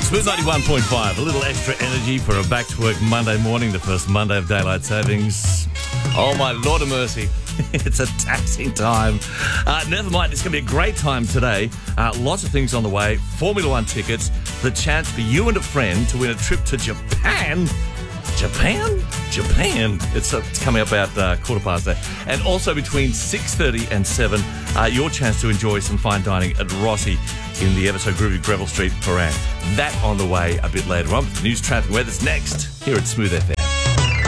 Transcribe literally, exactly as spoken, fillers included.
Smooth ninety-one point five, a little extra energy for a back-to-work Monday morning, the first Monday of daylight savings. Oh, my Lord of mercy. It's a taxing time. Uh, never mind, it's going to be a great time today. Uh, lots of things on the way. Formula One tickets, the chance for you and a friend to win a trip to Japan. Japan? Japan. It's, uh, it's coming up about uh, quarter past there. And also between six thirty and seven, uh, your chance to enjoy some fine dining at Rossi in the ever so groovy Greville Street, Paran. That on the way a bit later on. News, traffic, weather's next here at Smooth F M.